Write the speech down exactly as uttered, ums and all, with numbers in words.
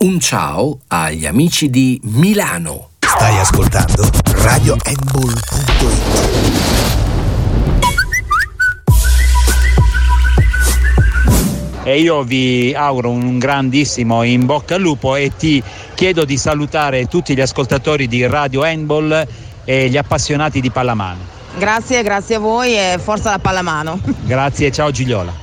Un ciao agli amici di Milano. Stai ascoltando radio handball punto it. E io vi auguro un grandissimo in bocca al lupo e ti chiedo di salutare tutti gli ascoltatori di Radio Handball e gli appassionati di pallamano. Grazie, grazie a voi e forza la pallamano. Grazie, ciao Gigliola.